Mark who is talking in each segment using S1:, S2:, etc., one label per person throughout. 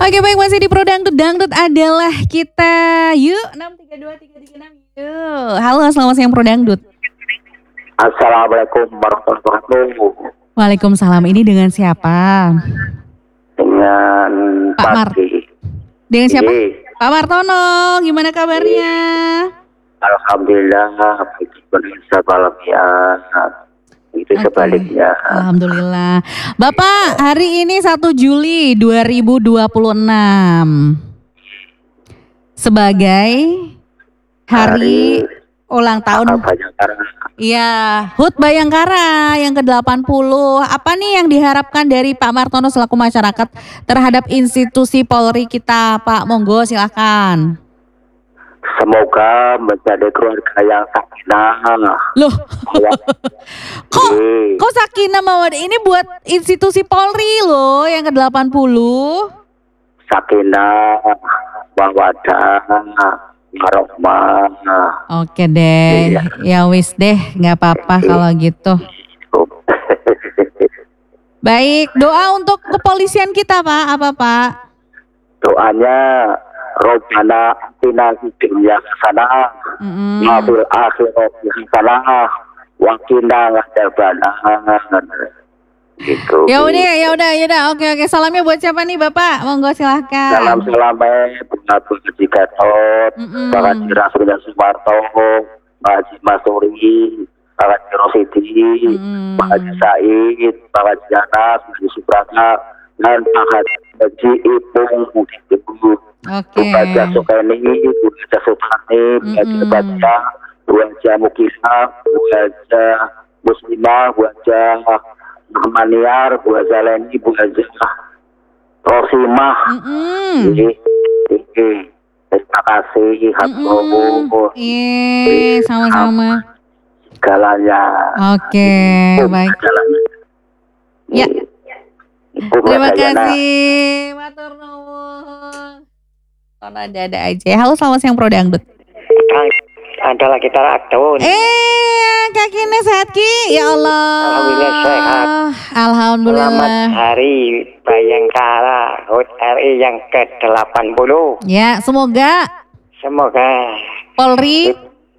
S1: Oke baik, masih di Pro Dangdut. Dangdut adalah kita. Yuk 632-336. Yuk. Halo, selamat siang Pro Dangdut.
S2: Assalamualaikum warahmatullahi wabarakatuh.
S1: Waalaikumsalam. Ini dengan siapa?
S2: Dengan
S1: Pak Mar.
S2: Pati.
S1: Dengan siapa?
S2: Iya.
S1: Pak Martono, gimana kabarnya?
S2: Alhamdulillah, bisa malam ya. Itu
S1: Oke.
S2: sebaliknya.
S1: Alhamdulillah. Bapak, hari ini 1 Juli 2026 sebagai hari ulang tahun. Iya, HUT Bayangkara yang ke-80. Apa nih yang diharapkan dari Pak Martono selaku masyarakat terhadap institusi Polri kita, Pak? Monggo silakan.
S2: Semoga menjadi keluarga yang sakinah.
S1: Loh, kok sakinah mawaddah? Ini buat institusi Polri loh yang ke-80.
S2: Sakinah, mawaddah, warahmah.
S1: Oke deh,
S2: Iya.
S1: ya wis deh, nggak apa-apa kalau gitu. Baik, doa untuk kepolisian kita Pak, apa Pak?
S2: Doanya Robbana atina fid dunya hasanah wa fil akhirati hasanah wa qina adzabannar. Gitu.
S1: Ya udah. Oke. Salamnya buat siapa nih Bapak? Monggo silahkan.
S2: Salam buat Haji Gatot, Pak Haji Rasulullah Sumarto, Pak Haji Masuri, Pak Haji Rosidi, Pak Haji Said, Pak Haji Anas, Pak Haji Suprata, dan Pak Haji Ipung Mudibut.
S1: Oke.
S2: Bu Haji Sukeni, Bu Haji Supani, Bu Haji Baca, Bu Haji Mukisa, Bu Haji Muslimah, Bu Haji Rahmaniar, Bu Haji Leni, Bu Haji Rosimah. Terima kasih,
S1: Iya, sama-sama.
S2: Segalanya.
S1: Oke, baik. Ya. Terima kasih, matur nuwun. Ada aja. Halo, selamat siang Pro Dangdut.
S3: Adalah kita Akun.
S1: Kak Kine sehat Ki? Ya Allah.
S3: Alhamdulillah sehat.
S1: Alhamdulillah.
S3: Selamat Hari Bayangkara HUT RI yang ke-80.
S1: Ya, semoga Polri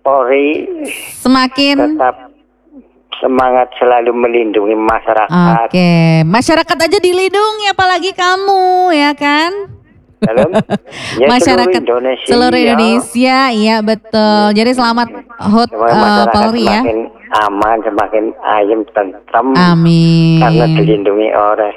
S1: semakin
S3: tetap semangat selalu melindungi masyarakat.
S1: Oke, masyarakat aja dilindungi apalagi kamu, ya kan?
S3: Ya,
S1: masyarakat seluruh Indonesia, iya betul. Jadi selamat HUT Polri ya.
S3: Semakin aman, semakin ayem, tentram.
S1: Amin.
S3: Karena dilindungi oleh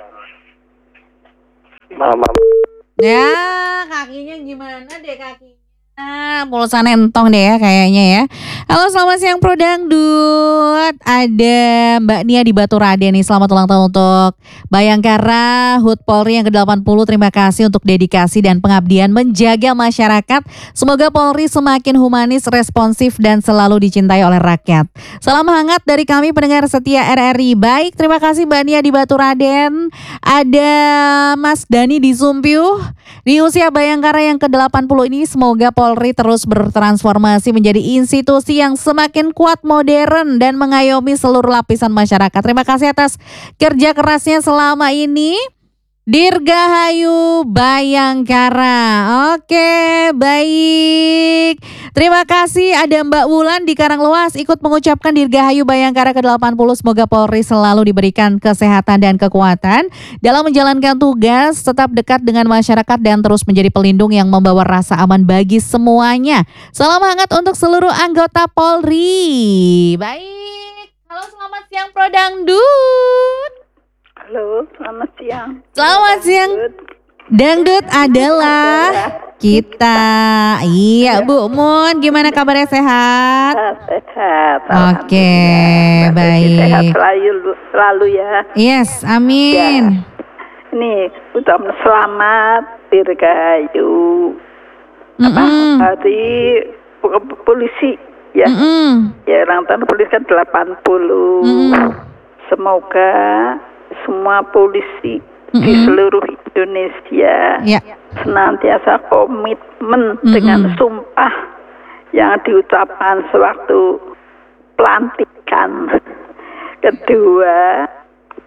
S3: Mama.
S1: Ya, kakinya gimana deh kakinya? Pulsa nentong deh ya kayaknya ya. Halo, selamat siang Pro Dangdut. Ada Mbak Nia di Batu Raden nih. Selamat ulang tahun untuk Bayangkara HUT Polri yang ke-80. Terima kasih untuk dedikasi dan pengabdian menjaga masyarakat. Semoga Polri semakin humanis, responsif dan selalu dicintai oleh rakyat. Salam hangat dari kami pendengar setia RRI. Baik, terima kasih Mbak Nia di Batu Raden. Ada Mas Dani di Sumpiuh. Di usia Bayangkara yang ke-80 ini semoga Polri terus bertransformasi menjadi institusi yang semakin kuat, modern, dan mengayomi seluruh lapisan masyarakat. Terima kasih atas kerja kerasnya selama ini. Dirgahayu Bayangkara. Oke, baik. Terima kasih ada Mbak Wulan di Karanglewas ikut mengucapkan Dirgahayu Bayangkara ke-80. Semoga Polri selalu diberikan kesehatan dan kekuatan dalam menjalankan tugas, tetap dekat dengan masyarakat dan terus menjadi pelindung yang membawa rasa aman bagi semuanya. Salam hangat untuk seluruh anggota Polri. Baik. Halo, selamat siang Pro Dangdut.
S4: Halo, selamat siang.
S1: Selamat siang. Dangdut adalah kita. Iya, Bu Mun, gimana kabarnya, sehat?
S4: Sehat.
S1: Oke, baik.
S4: Sehat selalu ya.
S1: Yes, amin.
S4: Ya. Ini ucap selamat Dirgahayu. Hari polisi ya. Ya, ulang tahun polisi kan 80. Semoga semua polisi di seluruh Indonesia senantiasa komitmen dengan sumpah yang diucapkan sewaktu pelantikan. Kedua,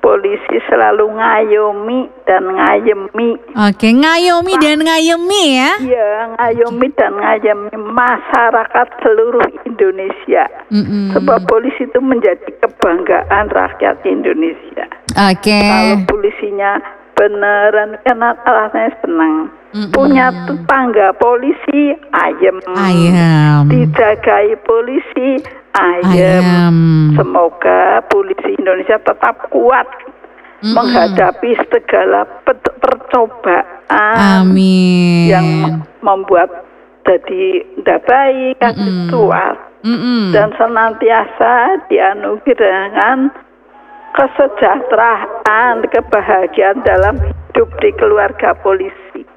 S4: polisi selalu ngayomi dan ngayemi.
S1: Oke, ngayomi dan ngayemi ya.
S4: Iya, ngayomi dan ngayemi masyarakat seluruh Indonesia. Sebab polisi itu menjadi kebanggaan rakyat Indonesia.
S1: Oke.
S4: Kalau polisinya beneran karena rasanya senang. Punya tetangga polisi ayem. Dijagai polisi ayem. Semoga polisi Indonesia tetap kuat menghadapi segala percobaan yang membuat jadi tidak baik, kuat dan senantiasa dianugerakan kesejahteraan, kebahagiaan dalam hidup di keluarga polisi.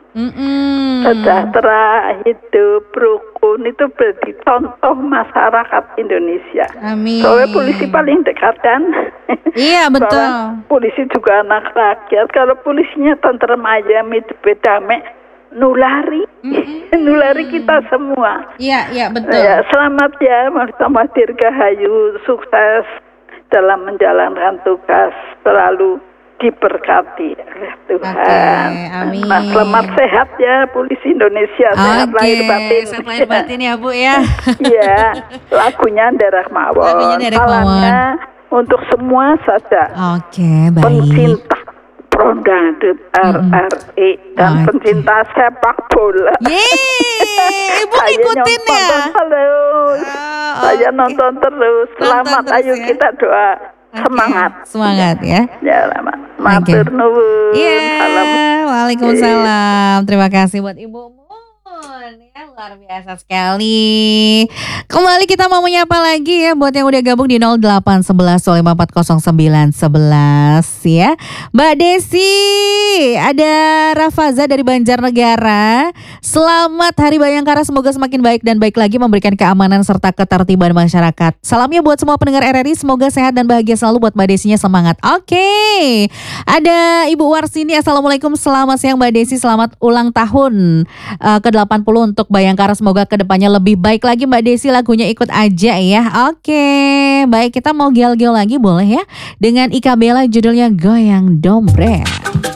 S4: Sejahtera, hidup, rukun itu berarti contoh masyarakat Indonesia. Soalnya polisi paling dekat kan.
S1: Iya betul.
S4: Polisi juga anak rakyat. Kalau polisinya tentrem ayam itu damai, nulari kita semua.
S1: Iya betul.
S4: Ya, selamat ya bersama Dirgahayu, sukses dalam menjalankan tugas, selalu diberkati oleh Tuhan.
S1: Amin.
S4: Nah, selamat sehat ya polisi Indonesia, sehat lahir batin.
S1: Sehat lahir batin ya Bu ya.
S4: Iya, lagunya Darah Mawon. Salamnya untuk semua saja.
S1: Oke, baik.
S4: Pencinta Prodadut RRI dan pencinta sepak bola.
S1: Yeay, Ibu ikutin ya.
S4: Saya nonton terus. Selamat, ayo kita doa. Semangat
S1: ya.
S4: Ya, matur nuwun.
S1: Waalaikumsalam. Terima kasih buat Ibu Mun. Ya, luar biasa sekali. Kembali kita mau menyapa lagi ya buat yang udah gabung di 0811 2540911 ya. Mbak Desi, ada Rafaza dari Banjarnegara. Selamat Hari Bayangkara, semoga semakin baik dan baik lagi, memberikan keamanan serta ketertiban masyarakat. Salamnya buat semua pendengar RRI, semoga sehat dan bahagia selalu. Buat Mbak Desinya semangat. Oke. Ada Ibu Warsini, Assalamualaikum, selamat siang Mbak Desi, selamat ulang tahun ke-80 untuk Bayangkara, semoga kedepannya lebih baik lagi Mbak Desi, lagunya ikut aja ya. Oke, baik, kita mau gel-gel lagi boleh ya dengan Ika Bella, judulnya Goyang Dompret.